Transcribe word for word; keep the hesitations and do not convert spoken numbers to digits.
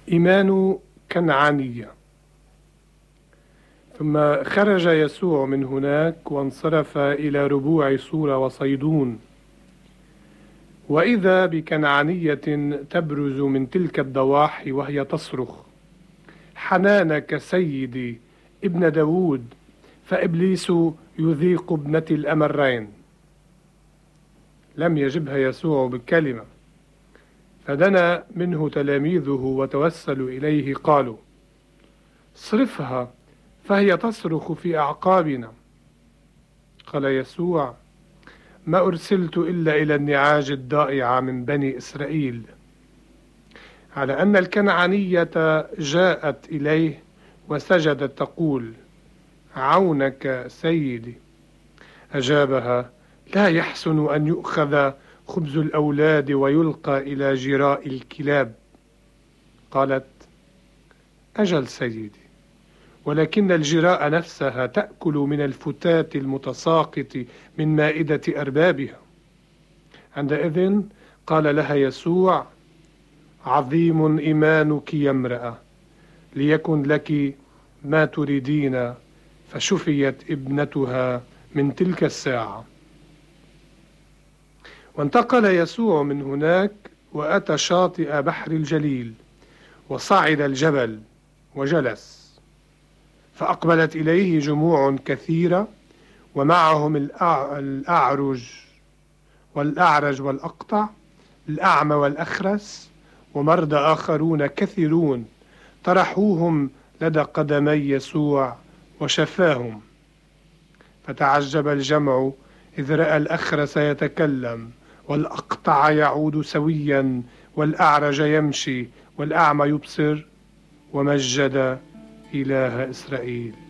إيمان كنعانية. ثم خرج يسوع من هناك وانصرف إلى ربوع صورة وصيدون، وإذا بكنعانية تبرز من تلك الضواحي وهي تصرخ: حنانك سيدي ابن داود، فإبليس يذيق ابنتي الأمرين. لم يجبها يسوع بكلمة، فدنا منه تلاميذه وتوسلوا إليه قالوا: صرفها فهي تصرخ في أعقابنا. قال يسوع: ما أرسلت إلا إلى النعاج الضائعة من بني إسرائيل. على أن الكنعانية جاءت إليه وسجدت تقول: عونك سيدي. أجابها: لا يحسن أن يؤخذ خبز الأولاد ويلقى إلى جراء الكلاب. قالت: أجل سيدي، ولكن الجراء نفسها تأكل من الفتات المتساقط من مائدة أربابها. عندئذ قال لها يسوع: عظيم إيمانك يا امرأة، ليكن لك ما تريدين. فشفيت ابنتها من تلك الساعة. وانتقل يسوع من هناك وأتى شاطئ بحر الجليل، وصعد الجبل وجلس، فأقبلت إليه جموع كثيرة، ومعهم الأعرج والأعرج والأقطع، الأعمى والأخرس، ومرضى آخرون كثيرون، طرحوهم لدى قدمي يسوع وشفاهم. فتعجب الجمع إذ رأى الأخرس يتكلم، والأقطع يعود سويا، والأعرج يمشي، والأعمى يبصر، ومجد إله إسرائيل.